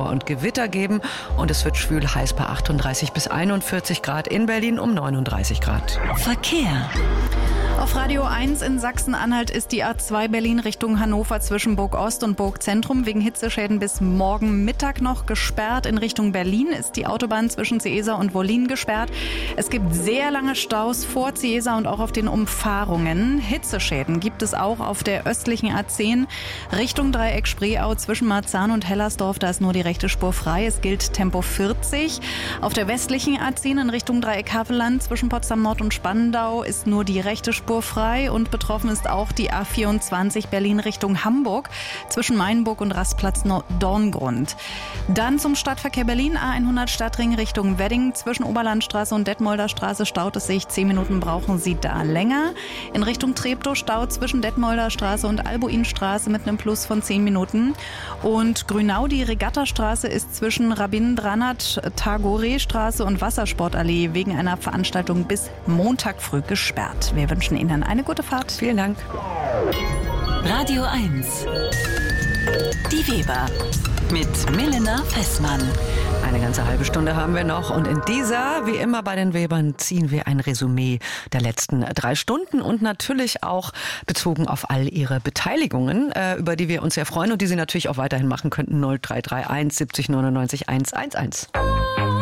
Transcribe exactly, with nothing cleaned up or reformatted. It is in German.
Schauer und Gewitter geben. Und es wird schwül heiß bei achtunddreißig bis einundvierzig Grad, in Berlin um neununddreißig Grad. Verkehr. Auf Radio eins in Sachsen-Anhalt ist die A zwei Berlin Richtung Hannover zwischen Burg Ost und Burg Zentrum wegen Hitzeschäden bis morgen Mittag noch gesperrt. In Richtung Berlin ist die Autobahn zwischen Ciesa und Wollin gesperrt. Es gibt sehr lange Staus vor Ciesa und auch auf den Umfahrungen. Hitzeschäden gibt es auch auf der östlichen A zehn Richtung Dreieck Spreeau zwischen Marzahn und Hellersdorf. Da ist nur die rechte Spur frei. Es gilt Tempo vierzig. Auf der westlichen A zehn in Richtung Dreieck Havelland zwischen Potsdam Nord und Spandau ist nur die rechte Spur frei und betroffen ist auch die A vierundzwanzig Berlin Richtung Hamburg zwischen Mainburg und Rastplatz Dorngrund. Dann zum Stadtverkehr Berlin, A hundert Stadtring Richtung Wedding zwischen Oberlandstraße und Detmolder Straße staut es sich. Zehn Minuten brauchen Sie da länger. In Richtung Treptow Stau zwischen Detmolder Straße und Albuinstraße mit einem Plus von zehn Minuten. Und Grünau, die Regattastraße ist zwischen Rabindranath, Tagore Straße und Wassersportallee wegen einer Veranstaltung bis Montag früh gesperrt. Wir wünschen Ihnen eine gute Fahrt. Vielen Dank. Radio eins. Die Weber mit Milena Fessmann. Eine ganze halbe Stunde haben wir noch und in dieser, wie immer bei den Webern, ziehen wir ein Resümee der letzten drei Stunden und natürlich auch bezogen auf all Ihre Beteiligungen, äh, über die wir uns sehr freuen und die Sie natürlich auch weiterhin machen könnten. null drei drei eins siebzig neunundneunzig hundertelf.